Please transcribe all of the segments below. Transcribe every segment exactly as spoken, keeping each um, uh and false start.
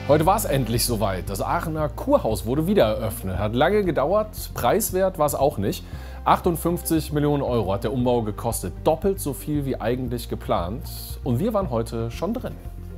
Heute war es endlich soweit. Das Aachener Kurhaus wurde wieder eröffnet. Hat lange gedauert, preiswert war es auch nicht. achtundfünfzig Millionen Euro hat der Umbau gekostet, doppelt so viel wie eigentlich geplant. Und wir waren heute schon drin.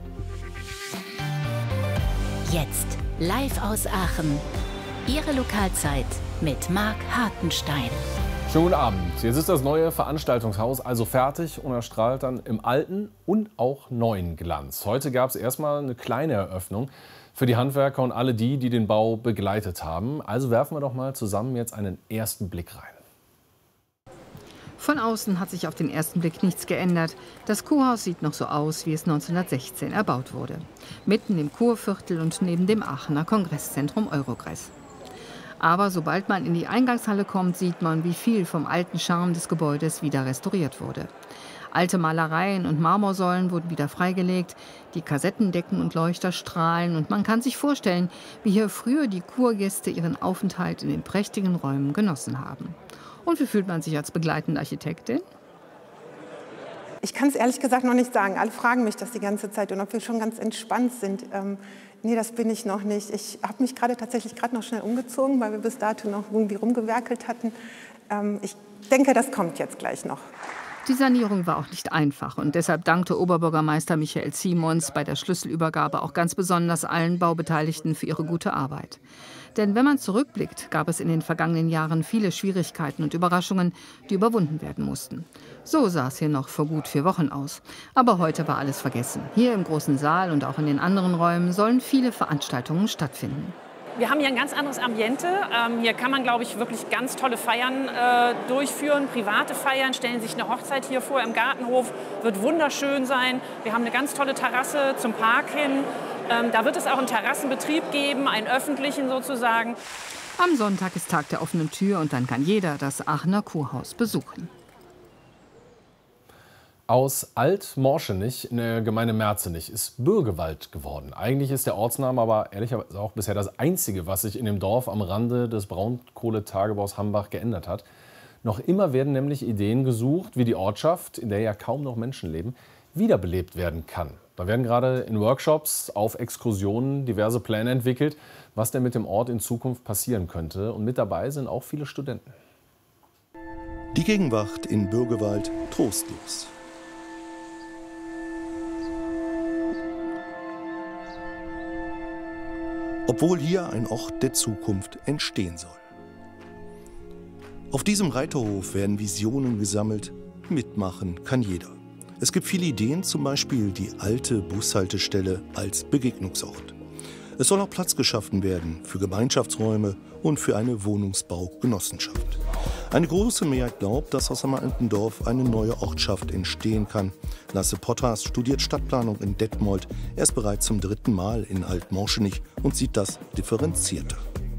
Jetzt live aus Aachen. Ihre Lokalzeit mit Marc Hartenstein. Schönen guten Abend. Jetzt ist das neue Veranstaltungshaus also fertig und erstrahlt dann im alten und auch neuen Glanz. Heute gab es erstmal eine kleine Eröffnung für die Handwerker und alle die, die den Bau begleitet haben. Also werfen wir doch mal zusammen jetzt einen ersten Blick rein. Von außen hat sich auf den ersten Blick nichts geändert. Das Kurhaus sieht noch so aus, wie es neunzehnhundertsechzehn erbaut wurde. Mitten im Kurviertel und neben dem Aachener Kongresszentrum Eurogress. Aber sobald man in die Eingangshalle kommt, sieht man, wie viel vom alten Charme des Gebäudes wieder restauriert wurde. Alte Malereien und Marmorsäulen wurden wieder freigelegt, die Kassettendecken und Leuchter strahlen und man kann sich vorstellen, wie hier früher die Kurgäste ihren Aufenthalt in den prächtigen Räumen genossen haben. Und wie fühlt man sich als begleitende Architektin? Ich kann es ehrlich gesagt noch nicht sagen. Alle fragen mich das die ganze Zeit und ob wir schon ganz entspannt sind. Ähm, nee, das bin ich noch nicht. Ich habe mich gerade tatsächlich gerade noch schnell umgezogen, weil wir bis dato noch irgendwie rumgewerkelt hatten. Ähm, ich denke, das kommt jetzt gleich noch. Die Sanierung war auch nicht einfach und deshalb dankte Oberbürgermeister Michael Simons bei der Schlüsselübergabe auch ganz besonders allen Baubeteiligten für ihre gute Arbeit. Denn wenn man zurückblickt, gab es in den vergangenen Jahren viele Schwierigkeiten und Überraschungen, die überwunden werden mussten. So sah es hier noch vor gut vier Wochen aus. Aber heute war alles vergessen. Hier im großen Saal und auch in den anderen Räumen sollen viele Veranstaltungen stattfinden. Wir haben hier ein ganz anderes Ambiente. Ähm, hier kann man, glaube ich, wirklich ganz tolle Feiern äh, durchführen. Private Feiern, stellen sich eine Hochzeit hier vor im Gartenhof. Wird wunderschön sein. Wir haben eine ganz tolle Terrasse zum Park hin. Ähm, da wird es auch einen Terrassenbetrieb geben, einen öffentlichen sozusagen. Am Sonntag ist Tag der offenen Tür und dann kann jeder das Aachener Kurhaus besuchen. Aus Alt-Morschenich in der Gemeinde Merzenich ist Bürgewald geworden. Eigentlich ist der Ortsname aber ehrlicherweise auch bisher das einzige, was sich in dem Dorf am Rande des Braunkohletagebaus Hambach geändert hat. Noch immer werden nämlich Ideen gesucht, wie die Ortschaft, in der ja kaum noch Menschen leben, wiederbelebt werden kann. Da werden gerade in Workshops, auf Exkursionen diverse Pläne entwickelt, was denn mit dem Ort in Zukunft passieren könnte. Und mit dabei sind auch viele Studenten. Die Gegenwart in Bürgewald trostlos. Obwohl hier ein Ort der Zukunft entstehen soll. Auf diesem Reiterhof werden Visionen gesammelt. Mitmachen kann jeder. Es gibt viele Ideen, zum Beispiel die alte Bushaltestelle als Begegnungsort. Es soll auch Platz geschaffen werden für Gemeinschaftsräume und für eine Wohnungsbaugenossenschaft. Eine große Mehrheit glaubt, dass aus einem alten Dorf eine neue Ortschaft entstehen kann. Lasse Potters studiert Stadtplanung in Detmold. Er ist bereits zum dritten Mal in Alt-Morschenich und sieht das differenzierter.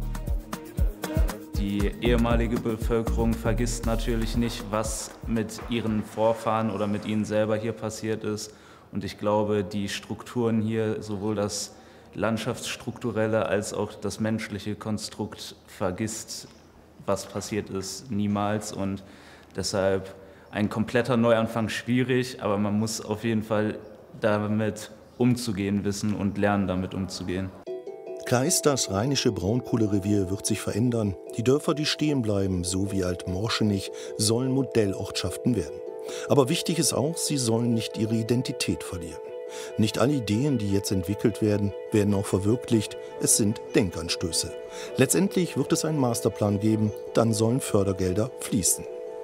Die ehemalige Bevölkerung vergisst natürlich nicht, was mit ihren Vorfahren oder mit ihnen selber hier passiert ist. Und ich glaube, die Strukturen hier, sowohl das landschaftsstrukturelle als auch das menschliche Konstrukt, vergisst, was passiert ist, niemals. Und deshalb ein kompletter Neuanfang schwierig, aber man muss auf jeden Fall damit umzugehen wissen und lernen, damit umzugehen. Klar ist, das rheinische Braunkohlerevier wird sich verändern. Die Dörfer, die stehen bleiben, so wie Alt-Morschenich, sollen Modellortschaften werden. Aber wichtig ist auch, sie sollen nicht ihre Identität verlieren. Nicht alle Ideen, die jetzt entwickelt werden, werden auch verwirklicht. Es sind Denkanstöße. Letztendlich wird es einen Masterplan geben, dann sollen Fördergelder fließen.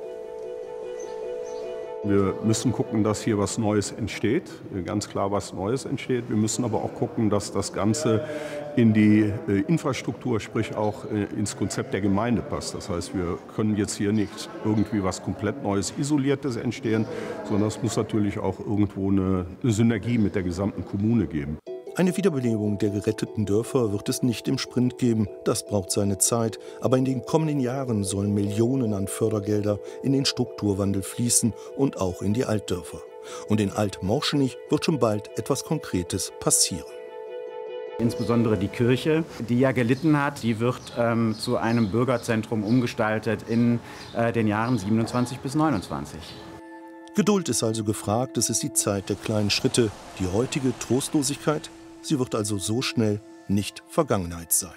Wir müssen gucken, dass hier was Neues entsteht, ganz klar was Neues entsteht. Wir müssen aber auch gucken, dass das Ganze in die äh, Infrastruktur, sprich auch äh, ins Konzept der Gemeinde passt. Das heißt, wir können jetzt hier nicht irgendwie was komplett Neues, Isoliertes entstehen, sondern es muss natürlich auch irgendwo eine, eine Synergie mit der gesamten Kommune geben. Eine Wiederbelebung der geretteten Dörfer wird es nicht im Sprint geben, das braucht seine Zeit. Aber in den kommenden Jahren sollen Millionen an Fördergelder in den Strukturwandel fließen und auch in die Altdörfer. Und in Alt-Morschenich wird schon bald etwas Konkretes passieren. Insbesondere die Kirche, die ja gelitten hat, die wird ähm, zu einem Bürgerzentrum umgestaltet in äh, den Jahren siebenundzwanzig bis neunundzwanzig. Geduld ist also gefragt, es ist die Zeit der kleinen Schritte. Die heutige Trostlosigkeit Sie wird also so schnell nicht Vergangenheit sein.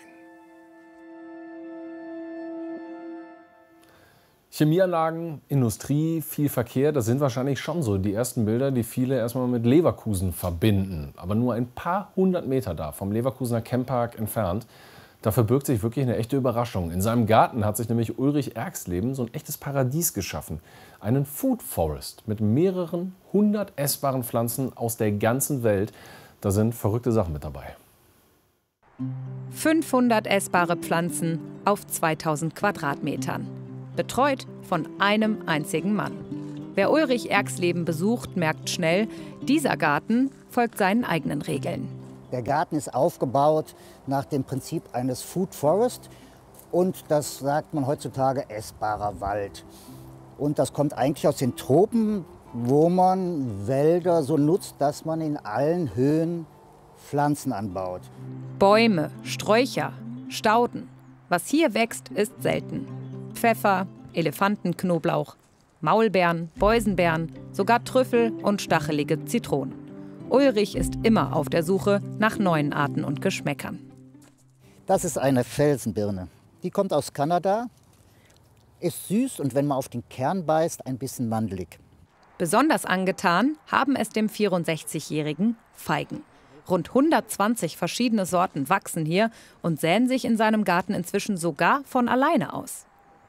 Chemieanlagen, Industrie, viel Verkehr, das sind wahrscheinlich schon so die ersten Bilder, die viele erstmal mit Leverkusen verbinden. Aber nur ein paar hundert Meter da vom Leverkusener Camppark entfernt, da verbirgt sich wirklich eine echte Überraschung. In seinem Garten hat sich nämlich Ulrich Erxleben so ein echtes Paradies geschaffen. Einen Food Forest mit mehreren hundert essbaren Pflanzen aus der ganzen Welt. Da sind verrückte Sachen mit dabei. fünfhundert essbare Pflanzen auf zweitausend Quadratmetern. Betreut von einem einzigen Mann. Wer Ulrich Erxleben besucht, merkt schnell, dieser Garten folgt seinen eigenen Regeln. Der Garten ist aufgebaut nach dem Prinzip eines Food Forest und das sagt man heutzutage essbarer Wald. Und das kommt eigentlich aus den Tropen, wo man Wälder so nutzt, dass man in allen Höhen Pflanzen anbaut. Bäume, Sträucher, Stauden. Was hier wächst, ist selten. Pfeffer, Elefantenknoblauch, Maulbeeren, Boysenbeeren, sogar Trüffel und stachelige Zitronen. Ulrich ist immer auf der Suche nach neuen Arten und Geschmäckern. Das ist eine Felsenbirne. Die kommt aus Kanada, ist süß und wenn man auf den Kern beißt, ein bisschen mandelig. Besonders angetan haben es dem vierundsechzigjährigen Feigen. Rund hundertzwanzig verschiedene Sorten wachsen hier und säen sich in seinem Garten inzwischen sogar von alleine aus.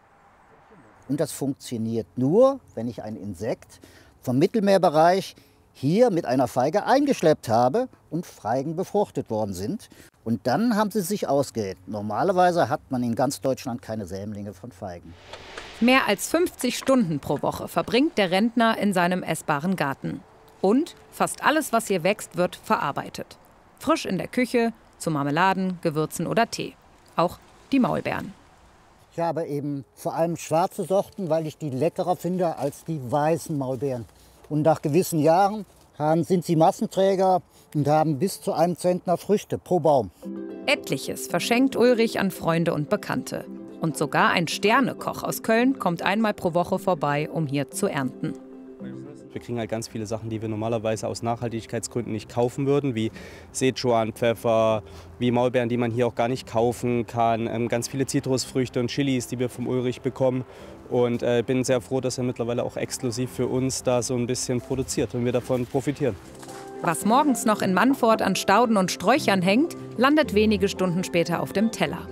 Und das funktioniert nur, wenn ich ein Insekt vom Mittelmeerbereich hier mit einer Feige eingeschleppt habe und Feigen befruchtet worden sind. Und dann haben sie sich ausgehellt. Normalerweise hat man in ganz Deutschland keine Sämlinge von Feigen. Mehr als fünfzig Stunden pro Woche verbringt der Rentner in seinem essbaren Garten. Und fast alles, was hier wächst, wird verarbeitet. Frisch in der Küche, zu Marmeladen, Gewürzen oder Tee. Auch die Maulbeeren. Ich habe eben vor allem schwarze Sorten, weil ich die leckerer finde als die weißen Maulbeeren. Und nach gewissen Jahren haben, sind sie Massenträger und haben bis zu einem Zentner Früchte pro Baum. Etliches verschenkt Ulrich an Freunde und Bekannte. Und sogar ein Sternekoch aus Köln kommt einmal pro Woche vorbei, um hier zu ernten. Wir kriegen halt ganz viele Sachen, die wir normalerweise aus Nachhaltigkeitsgründen nicht kaufen würden, wie Sichuan-Pfeffer, wie Maulbeeren, die man hier auch gar nicht kaufen kann, ähm, ganz viele Zitrusfrüchte und Chilis, die wir vom Ulrich bekommen. Und äh, bin sehr froh, dass er mittlerweile auch exklusiv für uns da so ein bisschen produziert und wir davon profitieren. Was morgens noch in Mannfort an Stauden und Sträuchern hängt, landet wenige Stunden später auf dem Teller.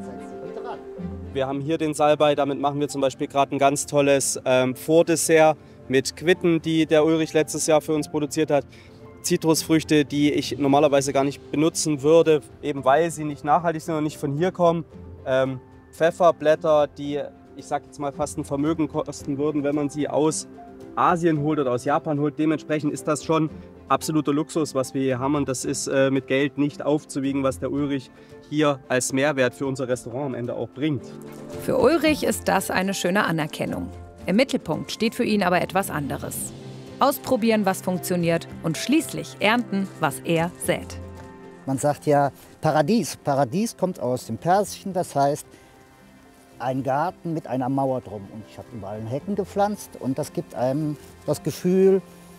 Wir haben hier den Salbei, damit machen wir zum Beispiel gerade ein ganz tolles ähm, Vordessert mit Quitten, die der Ulrich letztes Jahr für uns produziert hat. Zitrusfrüchte, die ich normalerweise gar nicht benutzen würde, eben weil sie nicht nachhaltig sind und nicht von hier kommen. Ähm, Pfefferblätter, die, ich sag jetzt mal, fast ein Vermögen kosten würden, wenn man sie aus Asien holt oder aus Japan holt. Dementsprechend ist das schon absoluter Luxus, was wir hier haben. Und das ist äh, mit Geld nicht aufzuwiegen, was der Ulrich hier als Mehrwert für unser Restaurant am Ende auch bringt. Für Ulrich ist das eine schöne Anerkennung. Im Mittelpunkt steht für ihn aber etwas anderes. Ausprobieren, was funktioniert und schließlich ernten, was er sät. Man sagt ja Paradies. Paradies kommt aus dem Persischen, das heißt ein Garten mit einer Mauer drum. Und ich habe überall Hecken gepflanzt und das gibt einem das Gefühl,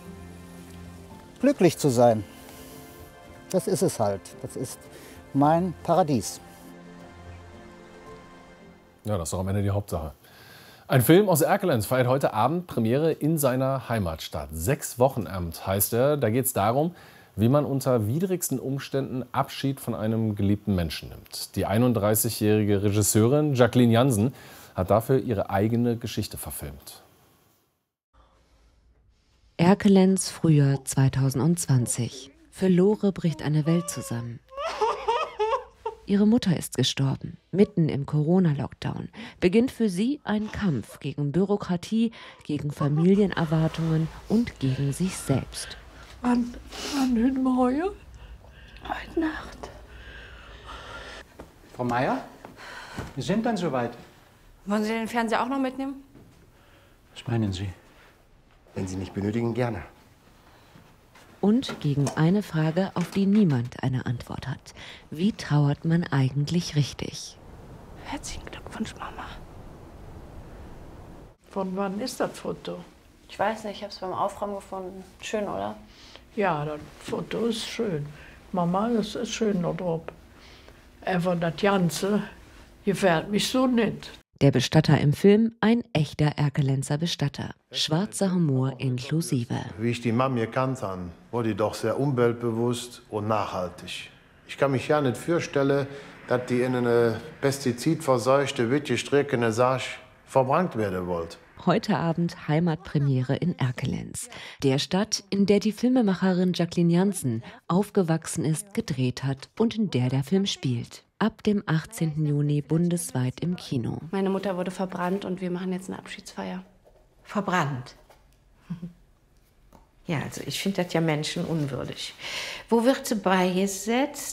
glücklich zu sein. Das ist es halt. Das ist mein Paradies. Ja, das ist doch am Ende die Hauptsache. Ein Film aus Erkelenz feiert heute Abend Premiere in seiner Heimatstadt. Sechs Wochenamt heißt er. Da geht es darum, wie man unter widrigsten Umständen Abschied von einem geliebten Menschen nimmt. Die einunddreißigjährige Regisseurin Jacqueline Jansen hat dafür ihre eigene Geschichte verfilmt. Erkelenz, Frühjahr zweitausendzwanzig. Für Lore bricht eine Welt zusammen. Ihre Mutter ist gestorben. Mitten im Corona-Lockdown beginnt für sie ein Kampf gegen Bürokratie, gegen Familienerwartungen und gegen sich selbst. Wann, wann heute Morgen? Heute Nacht. Frau Meier, wir sind dann soweit. Wollen Sie den Fernseher auch noch mitnehmen? Was meinen Sie? Wenn Sie mich benötigen, gerne. Und gegen eine Frage, auf die niemand eine Antwort hat. Wie trauert man eigentlich richtig? Herzlichen Glückwunsch, Mama. Von wann ist das Foto? Ich weiß nicht, ich habe es beim Aufräumen gefunden. Schön, oder? Ja, das Foto ist schön. Mama, das ist schön da drauf. Aber das Ganze gefällt mich so nicht. Der Bestatter im Film, ein echter Erkelenzer Bestatter. Schwarzer Humor inklusive. Wie ich die Mama gekannt habe, war die doch sehr umweltbewusst und nachhaltig. Ich kann mich ja nicht vorstellen, dass die in eine pestizidverseuchte, wittgestreckene Sache verbrannt werden wollte. Heute Abend Heimatpremiere in Erkelenz. Der Stadt, in der die Filmemacherin Jacqueline Jansen aufgewachsen ist, gedreht hat und in der der Film spielt. Ab dem achtzehnten Juni bundesweit im Kino. Meine Mutter wurde verbrannt und wir machen jetzt eine Abschiedsfeier. Verbrannt? Ja, also ich finde das ja menschenunwürdig. Wo wird sie beigesetzt?